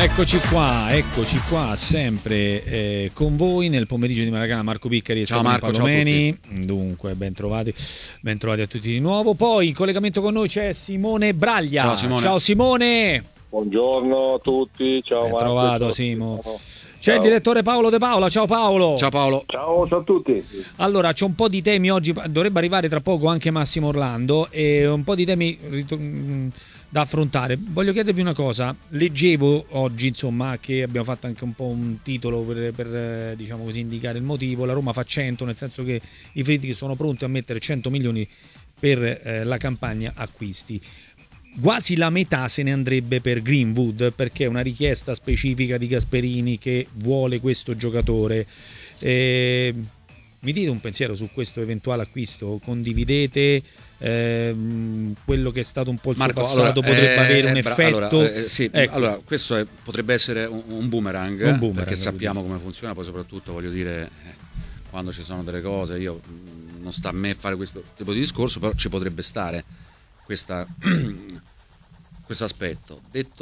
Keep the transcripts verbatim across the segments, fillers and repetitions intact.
Eccoci qua, eccoci qua, sempre eh, con voi nel pomeriggio di Maracana. Marco Piccari e ciao Marco, Palomeni. Ciao a tutti. Dunque, ben trovati, ben trovati a tutti di nuovo. Poi in collegamento con noi c'è Simone Braglia. Ciao Simone. Ciao Simone. Buongiorno a tutti, ciao ben Marco. trovato Simo. C'è ciao. Il direttore Paolo De Paola. Ciao Paolo. Ciao Paolo. Ciao, ciao a tutti. Allora, c'è un po' di temi oggi, dovrebbe arrivare tra poco anche Massimo Orlando e un po' di temi da affrontare. Voglio chiedervi una cosa. Leggevo oggi, insomma, che abbiamo fatto anche un po' un titolo per, per diciamo così, indicare il motivo. La Roma fa cento, nel senso che i Fritti sono pronti a mettere cento milioni per eh, la campagna acquisti. Quasi la metà se ne andrebbe per Greenwood, perché è una richiesta specifica di Gasperini che vuole questo giocatore. Eh, mi dite un pensiero su questo eventuale acquisto? Condividete ehm, quello che è stato un po' il Marco, suo passato? allora, potrebbe eh, avere un bra- effetto? Allora, eh, sì, ecco. allora questo è, potrebbe essere un, un, boomerang, un boomerang, perché sappiamo come funziona, poi soprattutto voglio dire, eh, quando ci sono delle cose, io non sta a me fare questo tipo di discorso, però ci potrebbe stare questa... questo aspetto.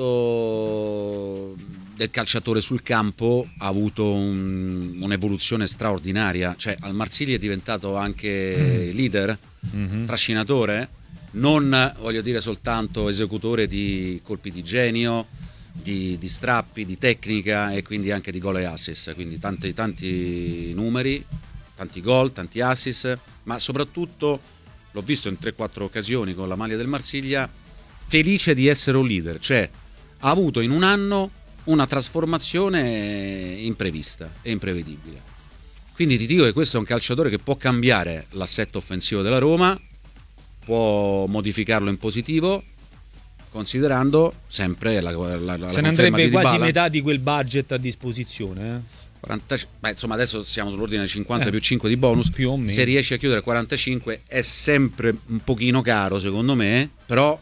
Detto del calciatore sul campo, ha avuto un, un'evoluzione straordinaria, cioè al Marsiglia è diventato anche leader, mm-hmm. trascinatore, non voglio dire soltanto esecutore di colpi di genio, di, di strappi, di tecnica e quindi anche di gol e assist, quindi tanti, tanti numeri, tanti gol, tanti assist, ma soprattutto l'ho visto in tre quattro occasioni con la maglia del Marsiglia felice di essere un leader, cioè ha avuto in un anno una trasformazione imprevista e imprevedibile. Quindi ti dico che questo è un calciatore che può cambiare l'assetto offensivo della Roma, può modificarlo in positivo, considerando sempre la, la, la se ne andrebbe quasi Dybala. Metà di quel budget a disposizione, eh? quaranta, beh, insomma adesso siamo sull'ordine cinquanta eh, più cinque di bonus, più o meno. Se riesci a chiudere quarantacinque è sempre un pochino caro secondo me, però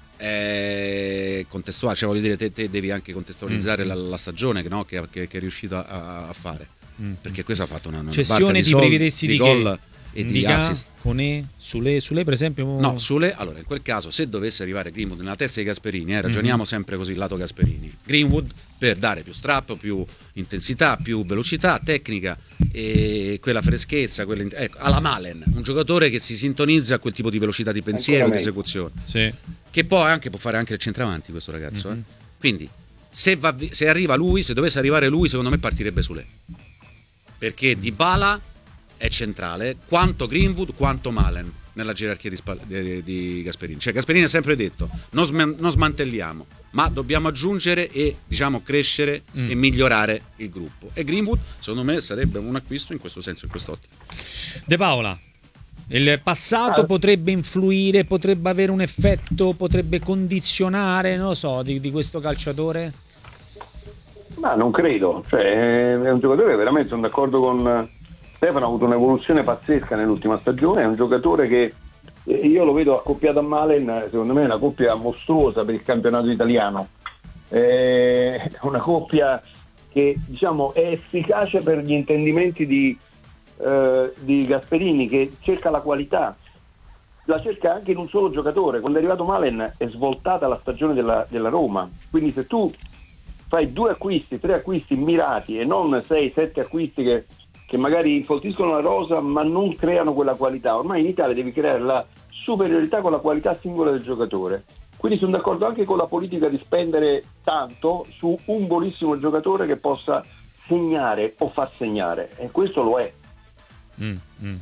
è contestuale, cioè voglio dire te, te devi anche contestualizzare mm. la, la stagione no? che, che, che è riuscito a, a fare mm. perché questo ha fatto una, una cessione di, di privilegisti di, di gol che? E di assist. Con Sule, Sule per esempio no Sule, allora in quel caso se dovesse arrivare Greenwood nella testa di Gasperini eh, ragioniamo mm-hmm. sempre così lato Gasperini, Greenwood per dare più strappo, più intensità, più velocità, tecnica e quella freschezza, quella, ecco, alla Malen, un giocatore che si sintonizza a quel tipo di velocità di pensiero, di esecuzione, sì. che poi anche può fare anche il centravanti questo ragazzo mm-hmm. eh. Quindi se, va, se arriva lui, se dovesse arrivare lui, secondo me partirebbe Sule, perché Dybala è centrale quanto Greenwood quanto Malen nella gerarchia di, Spal- di, di Gasperini. Cioè Gasperini ha sempre detto non, sm- non smantelliamo, ma dobbiamo aggiungere e diciamo crescere mm. e migliorare il gruppo, e Greenwood secondo me sarebbe un acquisto in questo senso, in quest'ottica. De Paola, il passato ah. potrebbe influire, potrebbe avere un effetto, potrebbe condizionare, non lo so, di, di questo calciatore? Ma non credo, cioè è un giocatore che veramente sono d'accordo con Stefano, ha avuto un'evoluzione pazzesca nell'ultima stagione, è un giocatore che io lo vedo accoppiato a Malen, secondo me è una coppia mostruosa per il campionato italiano, è una coppia che diciamo è efficace per gli intendimenti di, eh, di Gasperini, che cerca la qualità, la cerca anche in un solo giocatore. Quando è arrivato Malen è svoltata la stagione della, della Roma, quindi se tu fai due acquisti, tre acquisti mirati e non sei, sette acquisti che che magari infoltiscono la rosa ma non creano quella qualità. Ormai in Italia devi creare la superiorità con la qualità singola del giocatore. Quindi sono d'accordo anche con la politica di spendere tanto su un buonissimo giocatore che possa segnare o far segnare, e questo lo è. Mm, mm.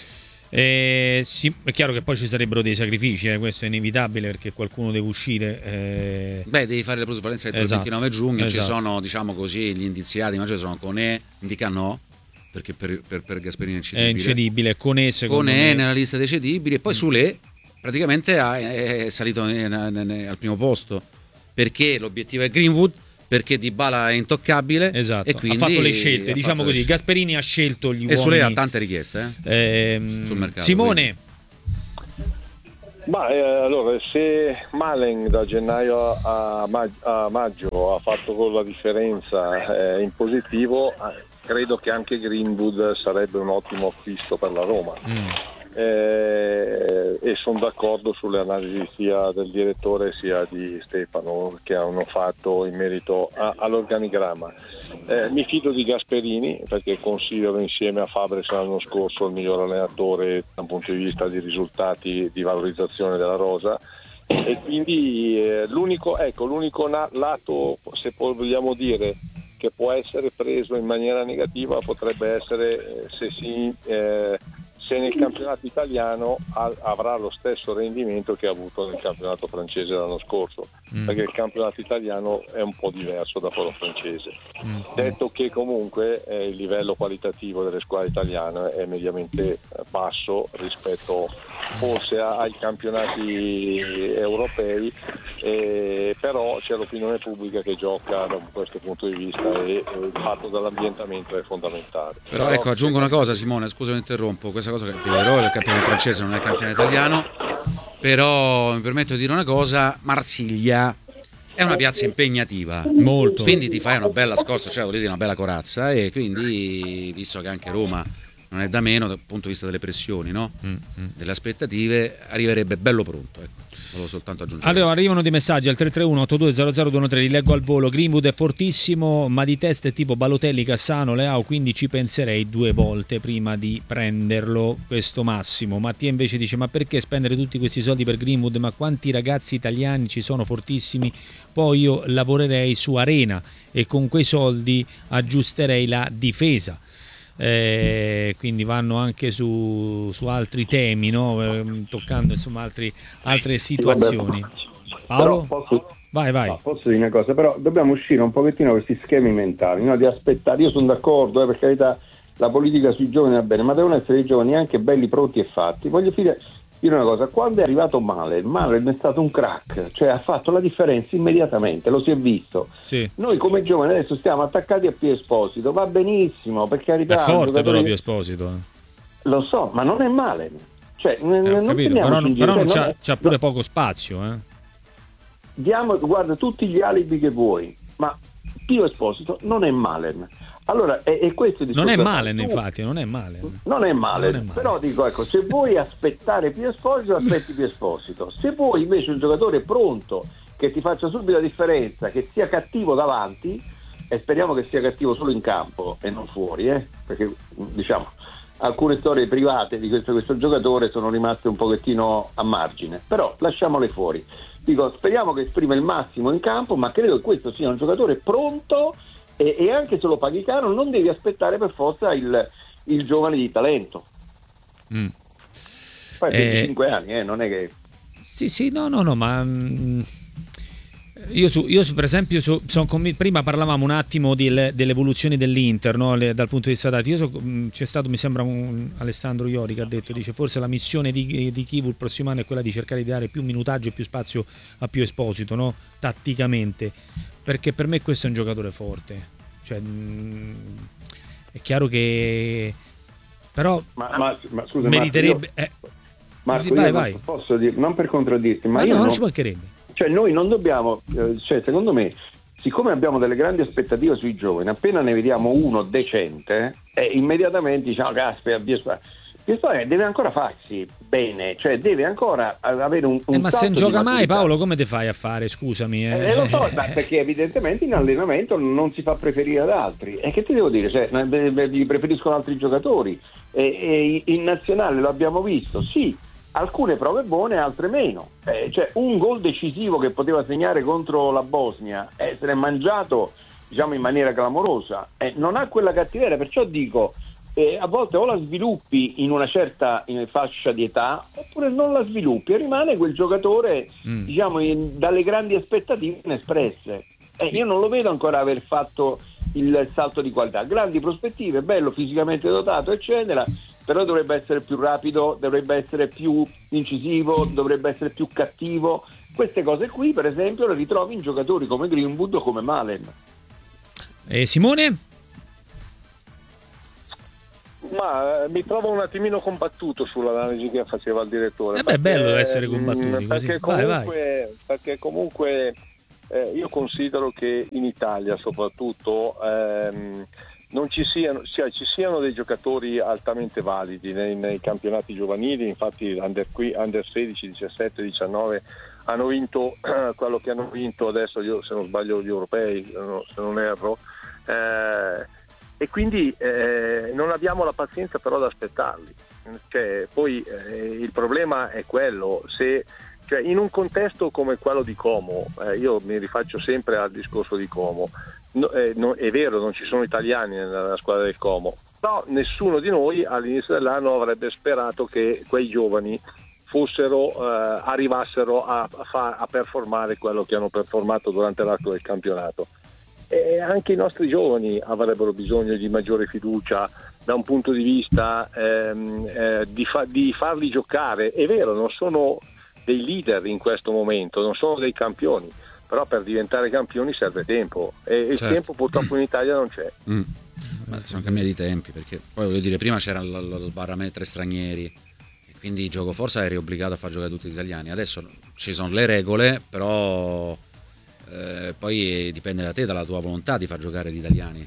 Eh, sì, è chiaro che poi ci sarebbero dei sacrifici, eh, questo è inevitabile perché qualcuno deve uscire. Eh... Beh, devi fare le plusvalenze entro esatto. il ventinove giugno, esatto. Ci sono, diciamo così, gli indiziati, ma ci sono Koné, Ndicano, perché per, per, per Gasperini è incedibile. È incedibile, Koné secondo Koné me. nella lista dei cedibili, e poi mm. Sule praticamente è salito al primo posto, perché l'obiettivo è Greenwood, perché Dybala è intoccabile, esatto. E quindi ha fatto le scelte, diciamo così. Scelte. Gasperini ha scelto gli uomini. E Sule ha tante richieste eh? Ehm, sul mercato. Simone. Ma eh, allora, se Malen da gennaio a, mag- a maggio ha fatto con la differenza eh, in positivo, credo che anche Greenwood sarebbe un ottimo acquisto per la Roma. Mm. eh, e sono d'accordo sulle analisi sia del direttore sia di Stefano che hanno fatto in merito a, all'organigramma. Eh, mi fido di Gasperini perché considero insieme a Fabres l'anno scorso il miglior allenatore dal punto di vista di risultati di valorizzazione della rosa, e quindi eh, l'unico, ecco, l'unico na- lato, se vogliamo dire, che può essere preso in maniera negativa potrebbe essere eh, se si eh, se nel campionato italiano ha, avrà lo stesso rendimento che ha avuto nel campionato francese l'anno scorso, mm. perché il campionato italiano è un po' diverso da quello francese. Mm. Detto che comunque eh, il livello qualitativo delle squadre italiane è mediamente basso rispetto forse ai campionati europei, eh, però c'è l'opinione pubblica che gioca da questo punto di vista e, e il fatto dell'ambientamento è fondamentale. Però, però ecco, aggiungo una cosa, Simone, scusa mi interrompo, questa cosa che è vero, il campionato francese non è il campionato italiano, però mi permetto di dire una cosa, Marsiglia è una piazza impegnativa, molto, quindi ti fai una bella scorsa, cioè volevi dire una bella corazza, e quindi visto che anche Roma non è da meno dal punto di vista delle pressioni, no? Mm-hmm. Delle aspettative, arriverebbe bello pronto, ecco. Volevo soltanto aggiungere. Allora, arrivano dei messaggi al tre tre uno otto due zero zero due uno tre, li leggo al volo. Greenwood è fortissimo, ma di testa è tipo Balotelli, Cassano, Leao, quindi ci penserei due volte prima di prenderlo. Questo Massimo. Mattia invece dice: ma perché spendere tutti questi soldi per Greenwood? Ma quanti ragazzi italiani ci sono fortissimi? Poi io lavorerei su Arena e con quei soldi aggiusterei la difesa. Eh, quindi vanno anche su, su altri temi, no? Eh, toccando insomma altri, altre situazioni. Paolo? Però posso, vai vai no, posso dire una cosa, però dobbiamo uscire un pochettino da questi schemi mentali, no? Di aspettare. Io sono d'accordo, eh, per carità, la politica sui giovani va bene, ma devono essere i giovani anche belli, pronti e fatti. Voglio dire, dire una cosa, quando è arrivato Malen, Malen è stato un crack, cioè ha fatto la differenza immediatamente, lo si è visto. Sì. Noi come giovani adesso stiamo attaccati a Pio Esposito, va benissimo, per carità. È forte giocatore... però Pio Esposito. Eh. Lo so, ma non è Malen. Cioè, eh, non capito, però, non, però non c'ha, è... c'ha pure no. poco spazio. Eh. Diamo, guarda, tutti gli alibi che vuoi, ma Pio Esposito non è Malen. Allora, è, è questo non è Malen, infatti, non è male. Non è male, non è male. Però dico, ecco, se vuoi aspettare Pio Esposito, aspetti Pio Esposito. Se vuoi invece un giocatore pronto, che ti faccia subito la differenza, che sia cattivo davanti, e speriamo che sia cattivo solo in campo e non fuori, eh? Perché diciamo alcune storie private di questo, questo giocatore sono rimaste un pochettino a margine, però lasciamole fuori. Dico, speriamo che esprima il massimo in campo, ma credo che questo sia un giocatore pronto. E, e anche se lo paghi caro non devi aspettare per forza il, il giovane di talento. Mm. Poi ha venticinque eh, anni, eh, non è che... Sì, sì, no, no, no, ma... Mh, io, su, io su, per esempio, su, son conv... prima parlavamo un attimo di, le, delle evoluzioni dell'Inter, no? Le, dal punto di vista dati. Io so, mh, c'è stato, mi sembra, un Alessandro Iori che ha detto, dice, forse la missione di, di Kivu il prossimo anno è quella di cercare di dare più minutaggio e più spazio a Pio Esposito, no? Tatticamente. Perché per me questo è un giocatore forte, cioè mh, è chiaro che però ma, ma, ma scusa, meriterebbe Marco, io, eh, Marco, vai, io vai. posso dire, non per contraddirti, ma, ma io no, non, non ci mancherebbe, cioè noi non dobbiamo, eh, cioè secondo me, siccome abbiamo delle grandi aspettative sui giovani, appena ne vediamo uno decente, eh, immediatamente diciamo caspita, questo deve ancora farsi bene, cioè deve ancora avere un, un eh, ma se non gioca mai, maturità. Paolo, come te fai a fare, scusami eh. Eh, lo so, perché evidentemente in allenamento non si fa preferire ad altri, e che ti devo dire, cioè, li preferiscono altri giocatori, e, e in nazionale lo abbiamo visto, sì, alcune prove buone, altre meno, eh, cioè un gol decisivo che poteva segnare contro la Bosnia eh, se l'è mangiato, diciamo, in maniera clamorosa, eh, non ha quella cattiveria, perciò dico Eh, a volte o la sviluppi in una certa in fascia di età oppure non la sviluppi e rimane quel giocatore mm. diciamo in, dalle grandi aspettative inespresse. Eh, io non lo vedo ancora aver fatto il salto di qualità, grandi prospettive, bello, fisicamente dotato eccetera, però dovrebbe essere più rapido, dovrebbe essere più incisivo, dovrebbe essere più cattivo. Queste cose qui per esempio le ritrovi in giocatori come Greenwood o come Malen. eh, Simone? Ma eh, mi trovo un attimino combattuto sull'analisi che faceva il direttore. Eh beh, è bello essere combattuti perché così. Comunque, vai, vai. Perché comunque eh, io considero che in Italia soprattutto ehm, non ci siano, cioè, ci siano dei giocatori altamente validi nei, nei campionati giovanili. Infatti under, under sedici, diciassette, diciannove hanno vinto quello che hanno vinto adesso, io se non sbaglio gli europei, se non erro, eh, e quindi eh, non abbiamo la pazienza però ad aspettarli. Cioè, poi eh, il problema è quello, se cioè, in un contesto come quello di Como, eh, io mi rifaccio sempre al discorso di Como. No, eh, no, è vero, non ci sono italiani nella squadra del Como, però nessuno di noi all'inizio dell'anno avrebbe sperato che quei giovani fossero eh, arrivassero a, a, fa, a performare quello che hanno performato durante l'arco del campionato. E anche i nostri giovani avrebbero bisogno di maggiore fiducia da un punto di vista ehm, eh, di, fa, di farli giocare. È vero, non sono dei leader in questo momento, non sono dei campioni, però per diventare campioni serve tempo e il certo. tempo purtroppo in Italia non c'è. Mm. Ma sono cambiati i tempi, perché poi voglio dire, prima c'era lo sbarramento stranieri e quindi gioco forza eri obbligato a far giocare tutti gli italiani. Adesso ci sono le regole, però eh, poi dipende da te, dalla tua volontà di far giocare gli italiani.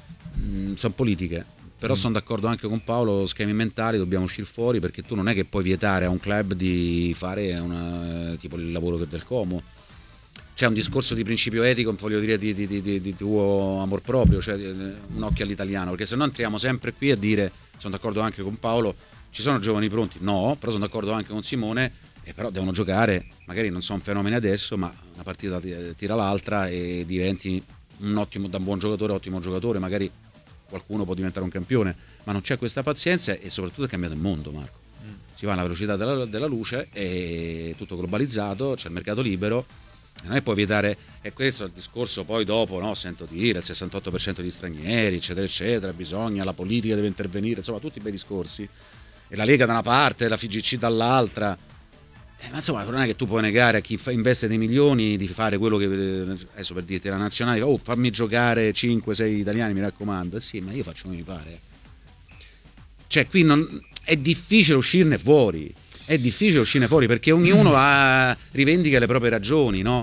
Mm, sono politiche, però mm. sono d'accordo anche con Paolo, schemi mentali dobbiamo uscire fuori, perché tu non è che puoi vietare a un club di fare una, tipo il lavoro del Como. C'è un discorso di principio etico, voglio dire, di, di, di, di tuo amor proprio, cioè un occhio all'italiano, perché se no entriamo sempre qui a dire, sono d'accordo anche con Paolo, ci sono giovani pronti? No, però sono d'accordo anche con Simone, e però devono giocare, magari non sono fenomeni adesso, ma una partita tira l'altra e diventi un ottimo, da un buon giocatore, ottimo giocatore, magari qualcuno può diventare un campione, ma non c'è questa pazienza e soprattutto è cambiato il mondo, Marco. Mm. Si va alla velocità della, della luce, è tutto globalizzato, c'è il mercato libero. Non è puoi vietare, e questo è il discorso poi dopo, no? Sento dire il sessantotto per cento di stranieri, eccetera eccetera, bisogna, la politica deve intervenire, insomma tutti i bei discorsi, e la Lega da una parte, la F I G C dall'altra, eh, ma insomma non è che tu puoi negare a chi fa, investe dei milioni di fare quello che, adesso per dirti la nazionale, oh fammi giocare cinque sei italiani mi raccomando, eh sì, ma io faccio come mi pare, cioè qui non, è difficile uscirne fuori. È difficile uscirne fuori perché ognuno ha, rivendica le proprie ragioni, no?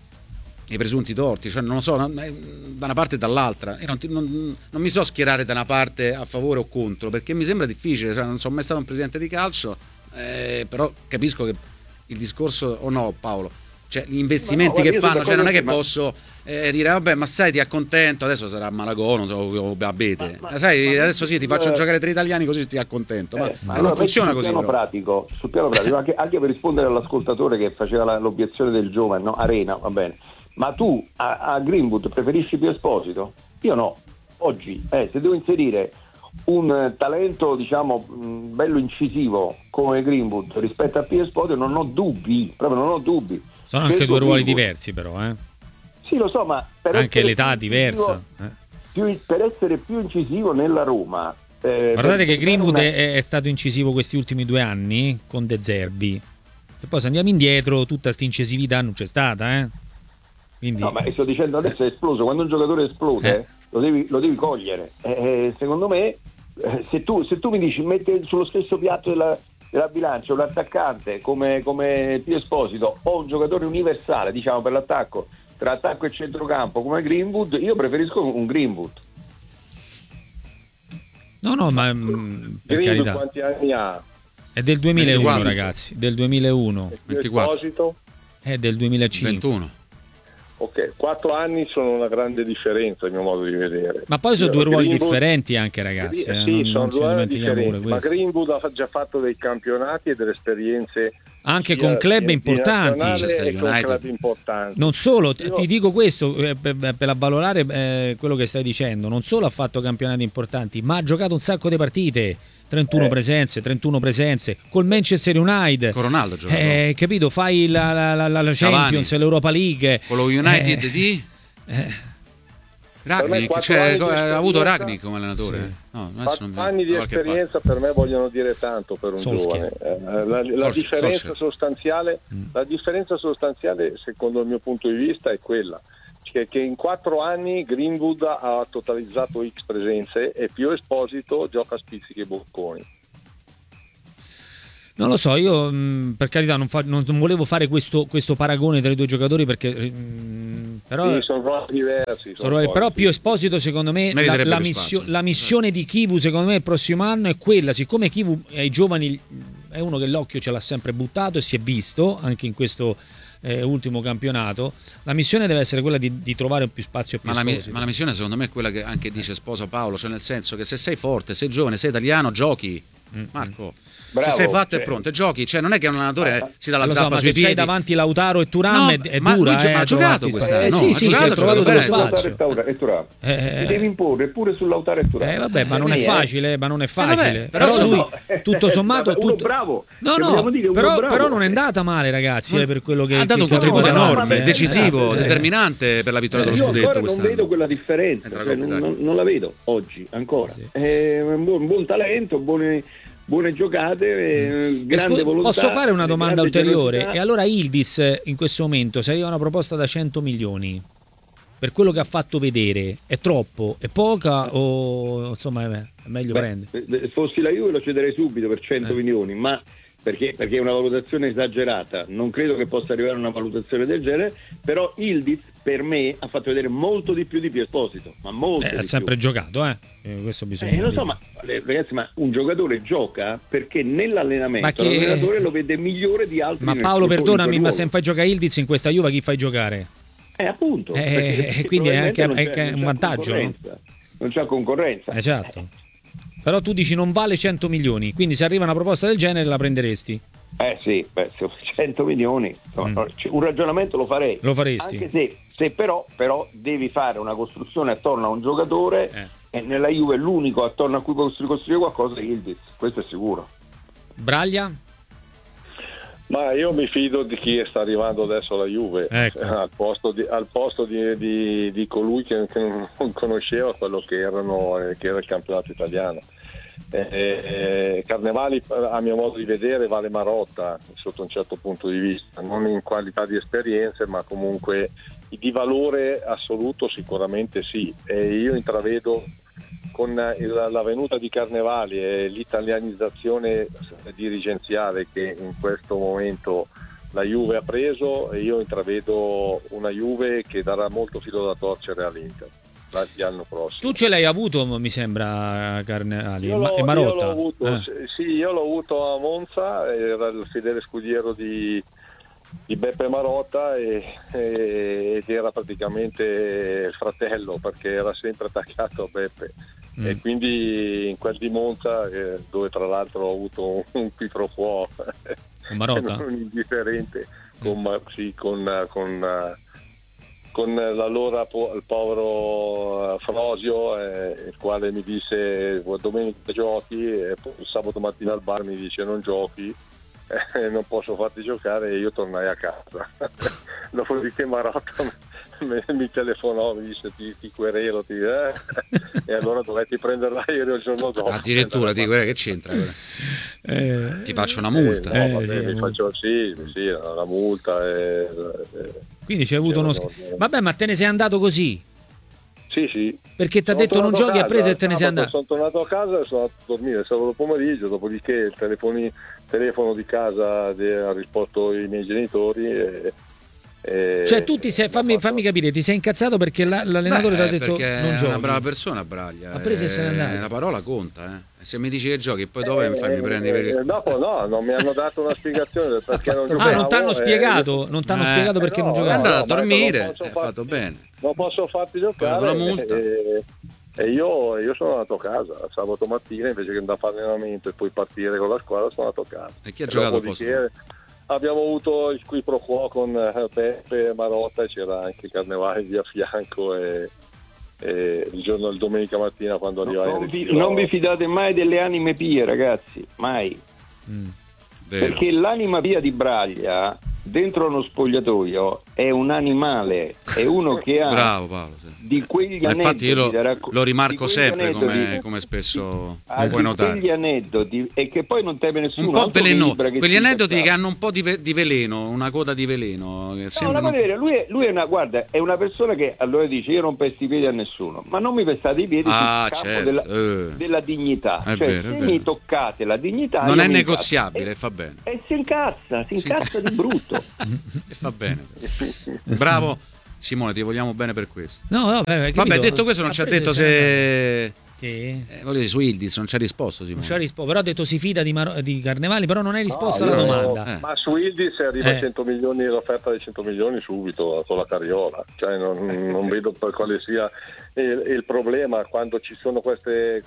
I presunti torti, cioè non lo so, da una parte e dall'altra. Io non, ti, non, non mi so schierare da una parte a favore o contro, perché mi sembra difficile, cioè, non sono mai stato un presidente di calcio, eh, però capisco che il discorso, o no Paolo, cioè gli investimenti no, che fanno, cioè non è che ma... posso eh, dire vabbè ma sai ti accontento, adesso sarà Malagono o Abete, ma, ma, sai ma, adesso sì ti faccio eh, giocare tre italiani così ti accontento, ma, eh, ma allora, non funziona così. Sul piano pratico, sul piano pratico anche, anche per rispondere all'ascoltatore che faceva la, l'obiezione del giovane, no? Arena, va bene, ma tu a, a Greenwood preferisci Pio Esposito? Io no, oggi eh, se devo inserire un talento diciamo bello incisivo come Greenwood rispetto a Pio Esposito non ho dubbi, proprio non ho dubbi. Sono anche due ruoli diversi però, eh? Sì, lo so, ma per anche l'età diversa. Eh. Più, per essere più incisivo nella Roma. Eh, Guardate che Greenwood una... è, è stato incisivo questi ultimi due anni con De Zerbi. E poi se andiamo indietro, tutta questa incisività non c'è stata, eh? Quindi... No, ma sto dicendo adesso è esploso. Quando un giocatore esplode, eh. lo, devi, lo devi cogliere. Eh, secondo me, eh, se, tu, se tu mi dici mette sullo stesso piatto della... della bilancia un attaccante come, come Pio Esposito o un giocatore universale diciamo per l'attacco tra attacco e centrocampo come Greenwood, io preferisco un Greenwood. No no ma mh, per Greenwood carità. Quanti anni ha? È del duemilauno ventiquattro ragazzi, del duemilauno. ventiquattro È del duemilacinque. ventuno. Ok, quattro anni sono una grande differenza a mio modo di vedere. Ma poi sono due ruoli Greenwood... differenti anche ragazzi. Eh, eh, sì, non, sono non due ruoli differenti, ma Greenwood ha già fatto dei campionati e delle esperienze anche con club di, importanti. E con club importanti. Non solo, Io... ti dico questo eh, per, per avvalorare eh, quello che stai dicendo, non solo ha fatto campionati importanti, ma ha giocato un sacco di partite. trentuno eh. presenze, trentuno presenze col Manchester United. Con Ronaldo giocato. Eh, capito, fai la, la, la, la Champions, Cavani. L'Europa League. Con lo United eh. di eh. Ragnick, cioè, ha avuto Ragnick come allenatore. Sì. No, quattro anni di esperienza parte. Per me vogliono dire tanto per un Solskjaer. Giovane. Eh, la, la, Solskjaer. differenza sostanziale, mm. la differenza sostanziale, secondo il mio punto di vista, è quella che, che in quattro anni Greenwood ha totalizzato X presenze e Pio Esposito gioca a spizzichi e bocconi. Non lo so, io mh, per carità non, fa, non, non volevo fare questo, questo paragone tra i due giocatori perché mh, però, sì, sono ruoli diversi. Sono sono, però più Esposito secondo me la, la, missio, la missione di Chivu secondo me il prossimo anno è quella, siccome Chivu ai giovani è uno che l'occhio ce l'ha sempre buttato e si è visto anche in questo eh, ultimo campionato, la missione deve essere quella di, di trovare più spazio più ma la, Esposito. ma la missione secondo me è quella che anche dice sposa Paolo, cioè nel senso che se sei forte, sei giovane, sei italiano, giochi. mm. Marco Bravo, se sei fatto cioè. e pronto, giochi, cioè non è che un allenatore ah, si dà la so, zappa ma sui se piedi. C'hai davanti Lautaro e Turam no, è, è ma dura, lui eh, ha giocato quest'anno, eh, no, sì, ha sì, giocato, ha trovato dello spazio. Lautaro e Turam. Eh, eh, ti devi imporre pure su Lautaro e Turam. Eh vabbè, ma non è facile, ma non è facile. Eh, vabbè, però, però lui no, tutto sommato uno tutto... bravo. No, no, dire, però, bravo. però non è andata male, ragazzi, eh, per quello che ha dato un che contributo arriva enorme, eh, decisivo, eh, determinante per la vittoria eh, dello io scudetto ancora quest'anno. non vedo quella differenza, cioè, non, non, non la vedo oggi ancora. Sì. È un buon, buon talento, buone buone giocate, eh, grande Scu- volontà. Posso fare una domanda ulteriore? generosità. E allora Yildiz in questo momento, se arriva una proposta da cento milioni per quello che ha fatto vedere, è troppo, è poca o insomma è meglio Beh, prendere? fossi la Juve lo cederei subito per cento Eh. milioni, ma perché, perché è una valutazione esagerata, non credo che possa arrivare a una valutazione del genere, però Yildiz per me ha fatto vedere molto di più di Pier Esposito, ma molto Eh, di ha sempre più. giocato, eh. Eh, questo bisogna Eh, lo dire. so, ma ragazzi, ma un giocatore gioca perché nell'allenamento Ma che- l'allenatore lo vede migliore di altri. Ma nel Paolo, suo- in perdonami, quel ma ruolo. se fai giocare Yildiz in questa Juve, chi fai giocare? Eh, appunto. Eh, perché- perché quindi è anche- probabilmente non è c'è- anche non un c'è vantaggio, no? concorrenza. Non c'è concorrenza. Esatto. Però tu dici non vale cento milioni, quindi se arriva una proposta del genere la prenderesti? Eh sì, beh, se cento milioni, insomma, Mm. un ragionamento lo farei. Lo faresti? Anche se, se però, però devi fare una costruzione attorno a un giocatore Eh. e nella Juve l'unico attorno a cui costru- costruire qualcosa è Yildiz, questo è sicuro. Braglia? Ma io mi fido di chi sta arrivando adesso alla Juve, Ecco. al posto di, al posto di, di, di colui che, che non conosceva quello che, erano, che era il campionato italiano. Eh, eh, Carnevali, a mio modo di vedere, vale Marotta sotto un certo punto di vista, non in qualità di esperienze, ma comunque di valore assoluto sicuramente sì. E io intravedo con il, la venuta di Carnevali e l'italianizzazione dirigenziale che in questo momento la Juve ha preso, io intravedo una Juve che darà molto filo da torcere all'Inter l'anno prossimo. Tu ce l'hai avuto, mi sembra, Carnevali Io Ma- l'ho, e Marotta? io l'ho avuto, Eh. sì, io l'ho avuto a Monza, era il fedele scudiero di, di Beppe Marotta e, e- ed era praticamente il fratello perché era sempre attaccato a Beppe. Mm. E quindi in quel di Monza, eh, dove tra l'altro ho avuto un, un qui pro quo Con Marotta? non indifferente con, ma- sì, con, con, eh, con l'allora po- il povero eh, Frosio, eh, il quale mi disse domenica giochi e poi il sabato mattina al bar mi dice non giochi, eh, non posso farti giocare, e io tornai a casa. Dopodiché Marotta mi, mi telefonò, mi disse ti, ti querelo ti, eh? E allora dovetti prendere l'aereo il giorno dopo. Addirittura ti guarda che c'entra, guarda. Eh, Ti faccio una multa. Eh, Eh, no, vabbè, sì, mi la faccio, sì, sì, la multa e, e- quindi c'è avuto uno... no, sch- no. Vabbè, ma te ne sei andato così? sì sì Perché ti ha Sono detto non tornato giochi, a ha preso casa, e te ne sei sabato andato? Sono tornato a casa e sono andato a dormire sabato pomeriggio, dopodiché il telefoni, telefono di casa de- ha risposto i miei genitori e, e- Cioè tu ti sei, e fammi, ho fatto- fammi capire, ti sei incazzato perché la- l'allenatore ti ha Beh, detto perché non è giochi? una brava persona Braglia, Ha preso e se n'è eh, andato. la parola conta, eh. Se mi dici che giochi e poi dopo mi fai mi prendi per Eh, il... dopo no, non mi hanno dato una spiegazione del perché non giocavo. Ah, non ti hanno eh, spiegato? Non ti hanno Eh, spiegato perché eh, non no, È giocavi? andato a no, ma dormire, non posso ha farti- fatto bene. non posso farti Poi giocare una multa. e, e io, io sono andato a casa sabato mattina invece che andare a fare allenamento e poi partire con la squadra, sono andato a casa. E chi ha giocato al posto? Dopodiché abbiamo avuto il qui pro quo con eh, Beppe e Marotta e c'era anche Carnevali di a fianco e, e il giorno il domenica mattina quando arrivai Non al vi, ritiro- non vi fidate mai delle anime pie, ragazzi, mai. Mm. Vero. Perché l'anima pia di Braglia dentro uno spogliatoio è un animale, è uno che ha bravo Paolo, sì. di quegli Ma aneddoti infatti io lo, racco- lo rimarco sempre come, aneddoti, come spesso ha puoi di notare. quegli aneddoti e che poi non teme nessuno. Un po' altro che veleno, Ibra che quegli si aneddoti incazzava. che hanno un po' di, ve- di veleno, una coda di veleno. Che No, sembra la non- maniera, lui, è, lui è una, guarda, è una persona che allora dice io non pesto i piedi a nessuno, ma non mi pestate i piedi Ah, sul campo certo, della, eh. della dignità. È Cioè, vero, è se vero. mi toccate la dignità non io è mi negoziabile, incazzo. fa bene. E, e si incazza, si Si incazza di brutto. E fa bene. Bravo Simone, ti vogliamo bene per questo. No, no, vabbè, Vabbè, detto questo non ci ha detto se Che? eh, voglio dire, su Ildiz non ci ha risposto Simone. Non ci ha risposto, però ha detto si fida di, Mar- di Carnevali, però non hai risposto No, alla io- domanda. Eh. Ma su Ildiz arriva Eh. a cento milioni, l'offerta di cento milioni subito con la carriola, cioè non, non vedo per quale sia il, il problema quando ci sono queste,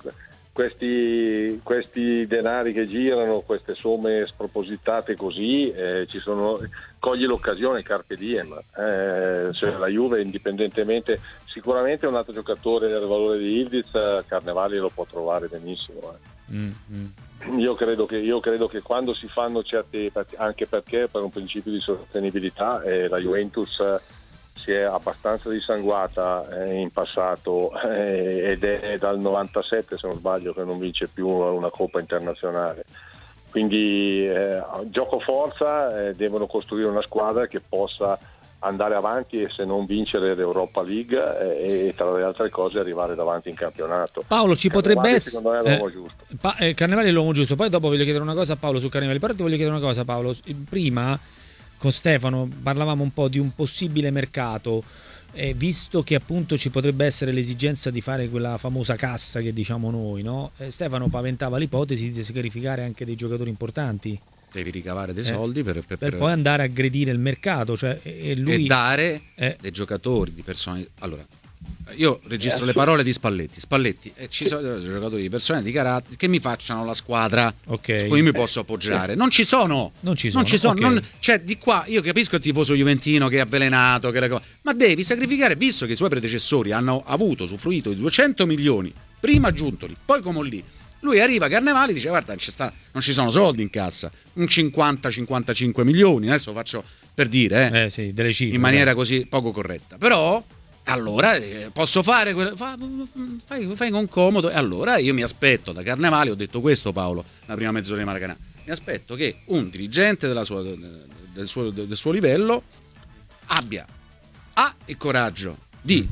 questi, questi denari che girano, queste somme spropositate così, eh, ci sono, cogli l'occasione, carpe diem, eh, cioè la Juve indipendentemente, sicuramente un altro giocatore del valore di Ildiz, Carnevali lo può trovare benissimo. Eh. Mm, mm. Io credo che, io credo che quando si fanno certe, anche perché per un principio di sostenibilità eh, la Juventus eh, si è abbastanza dissanguata eh, in passato eh, ed è dal novantasette se non sbaglio che non vince più una Coppa internazionale, quindi eh, gioco forza, eh, devono costruire una squadra che possa andare avanti e se non vincere l'Europa League eh, e tra le altre cose arrivare davanti in campionato. Paolo, ci potrebbe Carnevali, essere secondo me è l'uomo giusto. Pa- eh, Carnevali è l'uomo giusto. Poi dopo voglio chiedere una cosa a Paolo su Carnevali, però ti voglio chiedere una cosa Paolo. Prima con Stefano parlavamo un po' di un possibile mercato, eh, visto che appunto ci potrebbe essere l'esigenza di fare quella famosa cassa che diciamo noi, no? Eh, Stefano paventava l'ipotesi di sacrificare anche dei giocatori importanti. Devi ricavare dei Eh, soldi per, per, per per- poi andare a aggredire il mercato, cioè, e e lui e dare eh. dei giocatori, di persone. Allora, io registro le parole di Spalletti. Spalletti, eh, ci sono dei giocatori di persone di carattere che mi facciano la squadra Ok. su cui mi posso appoggiare. Non ci sono. Non ci sono, Non ci sono. ok. Non- cioè, di qua io capisco il tifoso juventino che è avvelenato, che le co- ma devi sacrificare, visto che i suoi predecessori hanno avuto, usufruito di duecento milioni, prima Giuntoli, poi Comolli. Lui arriva a Carnevali e dice guarda non ci, sta, non ci sono soldi in cassa, un cinquanta cinquantacinque milioni, adesso lo faccio per dire eh, Eh sì, delle cifre. in maniera così poco corretta, però allora eh, posso fare quello, fa, fai, fai con comodo e allora io mi aspetto da Carnevali, ho detto questo Paolo la prima mezz'ora di Maracanã, mi aspetto che un dirigente della sua, del, suo, del suo livello abbia A il coraggio di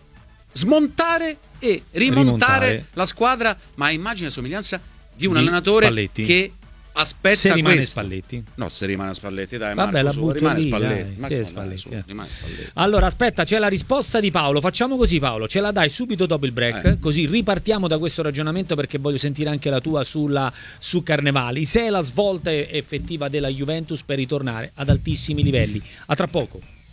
smontare e rimontare, Rimontare. la squadra, ma a immagine e somiglianza di un Di allenatore Spalletti. che aspetta Se rimane questo. Spalletti. No, se rimane Spalletti, dai, Vabbè, Marco, la su, butto rimane lì, Spalletti. dai, Ma sì, come, Spalletti, dai, su, eh. rimane Spalletti. Allora, aspetta, c'è la risposta di Paolo. Facciamo così, Paolo, ce la dai subito dopo il break, Eh. così ripartiamo da questo ragionamento perché voglio sentire anche la tua sulla, su Carnevali. Se è la svolta effettiva della Juventus per ritornare ad altissimi livelli. A tra poco.